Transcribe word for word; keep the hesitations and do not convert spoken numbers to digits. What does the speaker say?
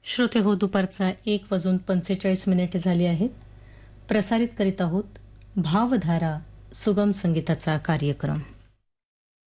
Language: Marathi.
श्रोते हो, दुपारचा एक वाजून पंचेचाळीस मिनिटे झाली आहेत. प्रसारित करीत आहोत भावधारा सुगम संगीताचा कार्यक्रम.